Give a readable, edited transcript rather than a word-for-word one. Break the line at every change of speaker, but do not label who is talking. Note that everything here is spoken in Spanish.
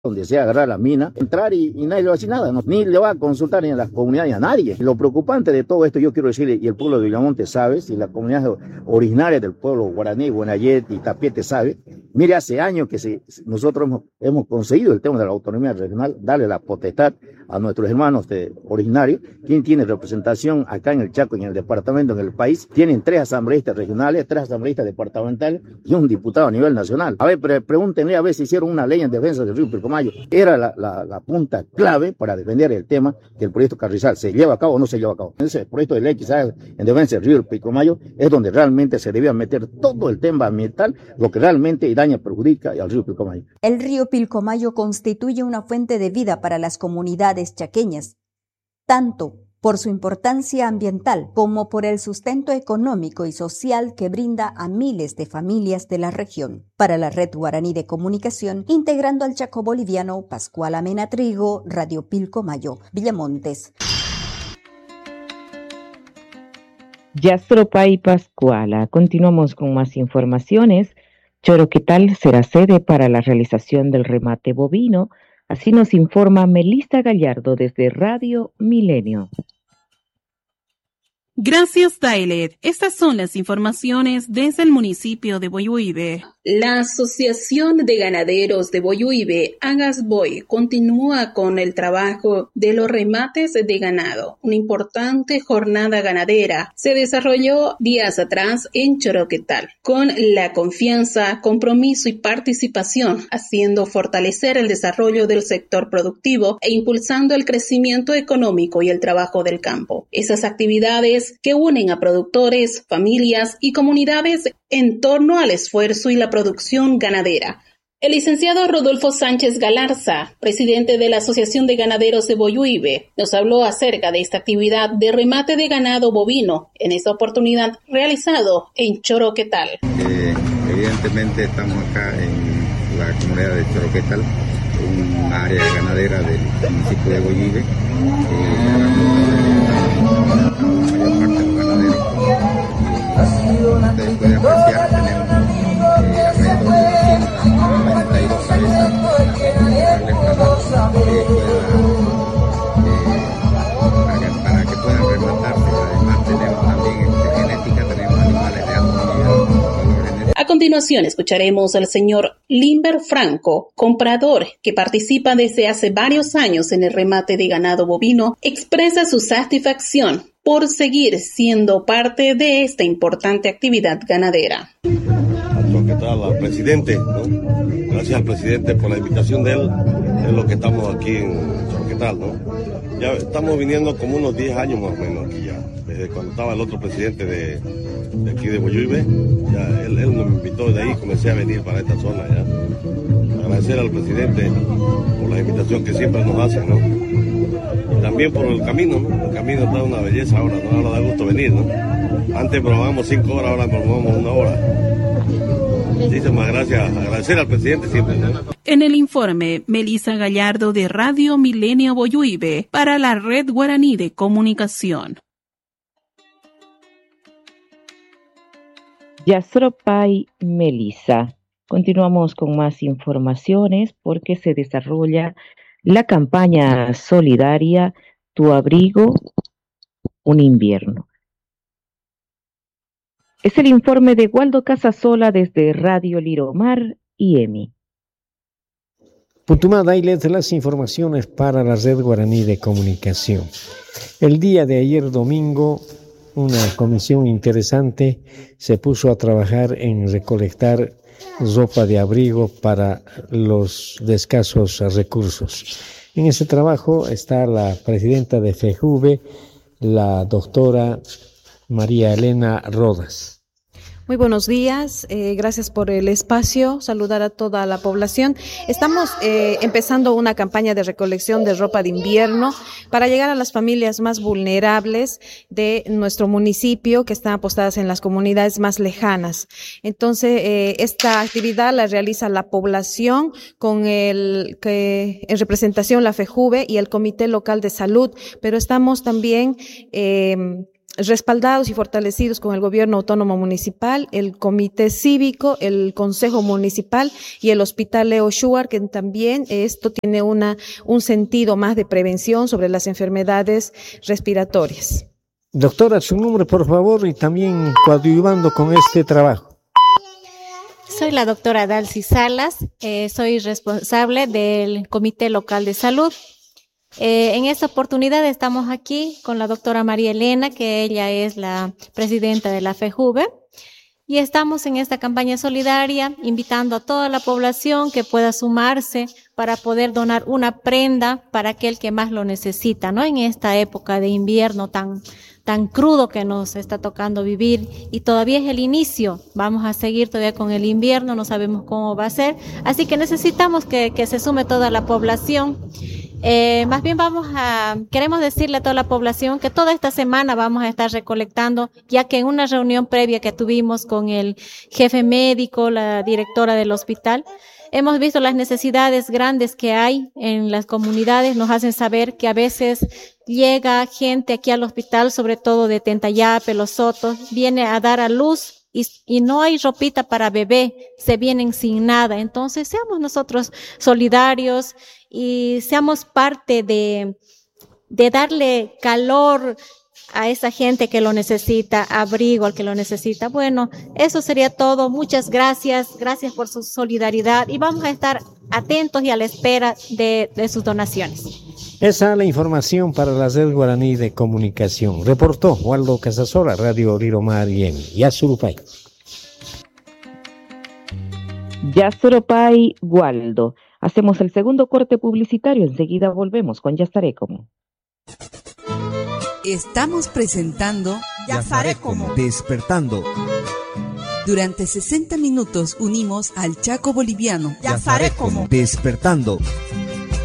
donde se agarra la mina, entrar y nadie le va a decir nada, ¿no? Ni le va a consultar ni a las comunidades ni a nadie. Lo preocupante de todo esto, yo quiero decirle, y el pueblo de Villamonte sabe, si la comunidad originaria del pueblo guaraní, Guanayet y Tapiete sabe, mire, hace años que nosotros hemos conseguido el tema de la autonomía regional, darle la potestad a nuestros hermanos originarios, quien tiene representación acá en el Chaco, en el departamento, en el país, tienen 3 asambleístas regionales, 3 asambleístas departamentales y un diputado a nivel nacional. A ver, pregúntenle a ver si hicieron una ley en defensa del río Pilcomayo. Era la punta clave para defender el tema del proyecto Carrizal. ¿Se lleva a cabo o no se lleva a cabo? Ese proyecto de ley quizás en defensa del río Pilcomayo es donde realmente se debía meter todo el tema ambiental, lo que realmente daña, perjudica al río Pilcomayo.
El río Pilcomayo constituye una fuente de vida para las comunidades chaqueñas, tanto por su importancia ambiental como por el sustento económico y social que brinda a miles de familias de la región. Para la Red Guaraní de Comunicación, integrando al Chaco boliviano, Pascual Amena Trigo, Radio Pilcomayo, Villamontes.
Yastropay Pascuala. Continuamos con más informaciones. Choroquetal será sede para la realización del remate bovino. Así nos informa Melissa Gallardo desde Radio Milenio.
Gracias, Dailet. Estas son las informaciones desde el municipio de Boyuibe. La Asociación de Ganaderos de Boyuibe, Agasboy, continúa con el trabajo de los remates de ganado. Una importante jornada ganadera se desarrolló días atrás en Choroquetal, con la confianza, compromiso y participación, haciendo fortalecer el desarrollo del sector productivo e impulsando el crecimiento económico y el trabajo del campo. Esas actividades que unen a productores, familias y comunidades en torno al esfuerzo y la producción ganadera. El licenciado Rodolfo Sánchez Galarza, presidente de la Asociación de Ganaderos de Boyuibe, nos habló acerca de esta actividad de remate de ganado bovino, en esta oportunidad realizado en Choroquetal.
Evidentemente estamos acá en la comunidad de Choroquetal, un área ganadera del municipio de Boyuibe. Ustedes pueden apreciar, tenemos alrededor de 292 cabezas para que puedan rematarse. Además tenemos también genética, tenemos animales de alto nivel.
A continuación escucharemos al señor Limber Franco, comprador que participa desde hace varios años en el remate de ganado bovino, expresa su satisfacción por seguir siendo parte de esta importante actividad ganadera.
¿Qué tal al presidente? ¿No? Gracias al presidente por la invitación de él, es lo que estamos aquí en Choroquetal, ¿no? Ya estamos viniendo como unos 10 años más o menos aquí ya, desde cuando estaba el otro presidente de aquí de Boyuibe, ya él nos invitó, de ahí comencé a venir para esta zona ya. Agradecer al presidente por la invitación que siempre nos hace, ¿no? Y también por el camino, ¿no? El camino está una belleza ahora, ¿no? Ahora da gusto venir, ¿no? Antes probábamos 5 horas, ahora probamos 1 hora. Muchísimas gracias, agradecer al presidente siempre, ¿no?
En el informe, Melissa Gallardo de Radio Milenio Boyuibe para la Red Guaraní de Comunicación.
Yastropay Melissa. Continuamos con más informaciones porque se desarrolla la campaña solidaria Tu Abrigo, un Invierno. Es el informe de Waldo Casasola desde Radio Liromar y EMI.
Putumá Dailet, las informaciones para la Red Guaraní de Comunicación. El día de ayer domingo, una comisión interesante se puso a trabajar en recolectar ropa de abrigo para los de escasos recursos. En ese trabajo está la presidenta de FEJUVE, la doctora María Elena Rodas.
Muy buenos días, gracias por el espacio, saludar a toda la población. Estamos empezando una campaña de recolección de ropa de invierno para llegar a las familias más vulnerables de nuestro municipio que están apostadas en las comunidades más lejanas. Entonces, esta actividad la realiza la población con en representación la FEJUVE y el Comité Local de Salud, pero estamos también respaldados y fortalecidos con el gobierno autónomo municipal, el comité cívico, el consejo municipal y el hospital Leo Schuar, que también esto tiene un sentido más de prevención sobre las enfermedades respiratorias.
Doctora, su nombre, por favor, y también coadyuvando con este trabajo.
Soy la doctora Dalcy Salas, soy responsable del Comité Local de Salud. En esta oportunidad estamos aquí con la doctora María Elena, que ella es la presidenta de la FEJUVE, y estamos en esta campaña solidaria invitando a toda la población que pueda sumarse para poder donar una prenda para aquel que más lo necesita, ¿no? En esta época de invierno tan crudo que nos está tocando vivir, y todavía es el inicio, vamos a seguir todavía con el invierno, no sabemos cómo va a ser, así que necesitamos que se sume toda la población. Más bien queremos decirle a toda la población que toda esta semana vamos a estar recolectando, ya que en una reunión previa que tuvimos con el jefe médico, la directora del hospital, hemos visto las necesidades grandes que hay en las comunidades. Nos hacen saber que a veces llega gente aquí al hospital, sobre todo de Tentayape, Los Sotos, viene a dar a luz y no hay ropita para bebé, se vienen sin nada. Entonces, seamos nosotros solidarios y seamos parte de darle calor a esa gente que lo necesita, abrigo al que lo necesita. Bueno, eso sería todo. Muchas gracias por su solidaridad y vamos a estar atentos y a la espera de sus donaciones.
Esa es la información para la Red Guaraní de Comunicación. Reportó Waldo Casasola, Radio Riromar y Yasurupay.
Yasurupay, Waldo. Hacemos el segundo corte publicitario. Enseguida volvemos con Yasarecomo.
Estamos presentando
Yasarecomo, despertando.
Durante 60 minutos unimos al Chaco boliviano.
Yasarecomo, despertando.